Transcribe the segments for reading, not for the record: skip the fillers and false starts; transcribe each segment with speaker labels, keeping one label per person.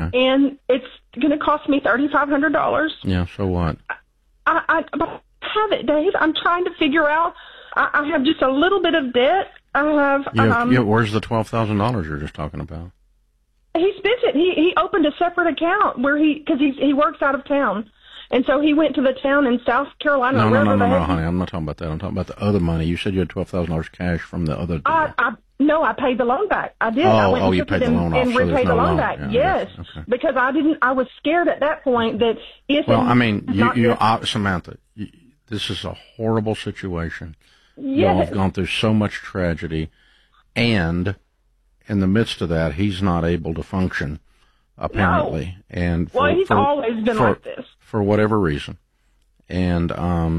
Speaker 1: And it's going to cost me $3,500.
Speaker 2: Yeah, so what?
Speaker 1: I have it, Dave. I'm trying to figure out. I have just a little bit of debt. I have.
Speaker 2: Where's the $12,000 you're just talking about?
Speaker 1: He spent it. He opened a separate account where because he works out of town, and so he went to the town in South Carolina.
Speaker 2: No, honey. I'm not talking about that. I'm talking about the other money. You said you had $12,000 cash from the other deal.
Speaker 1: No, I paid the loan back. I did.
Speaker 2: You paid the loan off.
Speaker 1: And repaid the loan back.
Speaker 2: Yeah,
Speaker 1: yes,
Speaker 2: okay.
Speaker 1: Because I was scared at that point that if.
Speaker 2: Well, I mean, Samantha, this is a horrible situation.
Speaker 1: Yes.
Speaker 2: Y'all have gone through so much tragedy, and in the midst of that, he's not able to function, apparently.
Speaker 1: No.
Speaker 2: And
Speaker 1: he's always been like this
Speaker 2: for whatever reason, and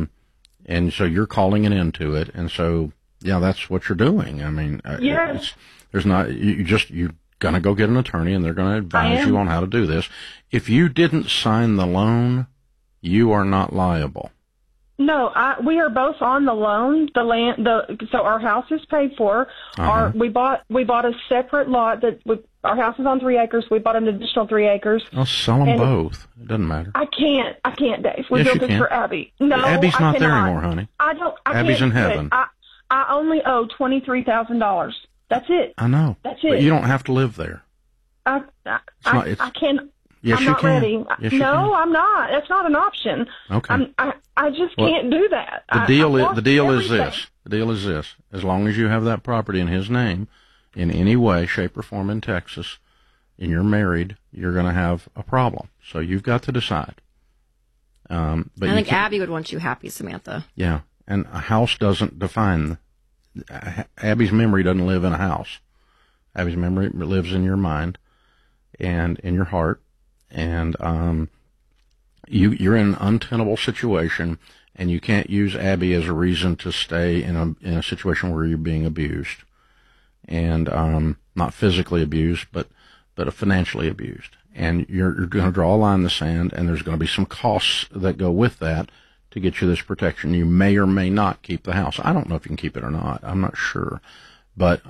Speaker 2: so you're calling an end to it, and so. Yeah, that's what you're doing. I mean,
Speaker 1: yes.
Speaker 2: You're gonna go get an attorney, and they're gonna advise you on how to do this. If you didn't sign the loan, you are not liable.
Speaker 1: No, we are both on the loan. So our house is paid for.
Speaker 2: Uh-huh.
Speaker 1: We bought a separate lot our house is on 3 acres. We bought an additional 3 acres.
Speaker 2: I'll sell them both. It doesn't matter.
Speaker 1: I can't, Dave. We
Speaker 2: yes,
Speaker 1: built this for Abby. No,
Speaker 2: Abby's not there anymore, honey. Abby's in heaven.
Speaker 1: I only owe $23,000. That's it.
Speaker 2: I know.
Speaker 1: That's it.
Speaker 2: But you don't have to live there.
Speaker 1: I can't.
Speaker 2: Yes,
Speaker 1: I'm
Speaker 2: you
Speaker 1: not
Speaker 2: can.
Speaker 1: ready.
Speaker 2: Yes, you
Speaker 1: no,
Speaker 2: can.
Speaker 1: I'm not. That's not an option.
Speaker 2: Okay.
Speaker 1: I just can't do that.
Speaker 2: The deal is this. The deal is this. As long as you have that property in his name, in any way, shape, or form in Texas, and you're married, you're going to have a problem. So you've got to decide. But
Speaker 3: I think Abby would want you happy, Samantha.
Speaker 2: Yeah. And a house doesn't define. Abby's memory doesn't live in a house. Abby's memory lives in your mind and in your heart. And you're in an untenable situation, and you can't use Abby as a reason to stay in a situation where you're being abused, and not physically abused, but financially abused. And you're going to draw a line in the sand, and there's going to be some costs that go with that to get you this protection. You may or may not keep the house. I don't know if you can keep it or not. I'm not sure. But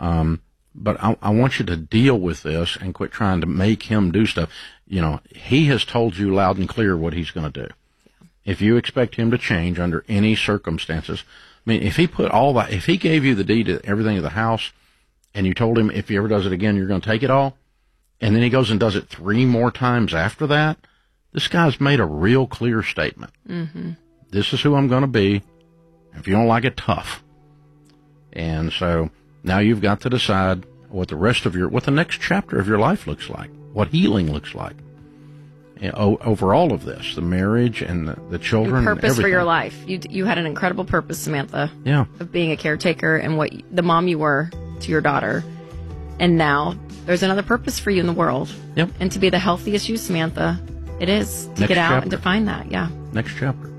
Speaker 2: I want you to deal with this and quit trying to make him do stuff. You know, he has told you loud and clear what he's going to do. Yeah. If you expect him to change under any circumstances, I mean, if he gave you the deed to everything of the house, and you told him if he ever does it again, you're going to take it all, and then he goes and does it 3 more times after that, this guy's made a real clear statement.
Speaker 3: Mm-hmm.
Speaker 2: This is who I'm going to be. If you don't like it, tough. And so now you've got to decide what the next chapter of your life looks like, what healing looks like. Over all of this, the marriage and the children.
Speaker 3: Your purpose
Speaker 2: and
Speaker 3: for your life. You had an incredible purpose, Samantha.
Speaker 2: Yeah.
Speaker 3: Of being a caretaker and what the mom you were to your daughter. And now there's another purpose for you in the world.
Speaker 2: Yep.
Speaker 3: And to be the healthiest you, Samantha, it is to get out and to find that. Yeah.
Speaker 2: Next chapter.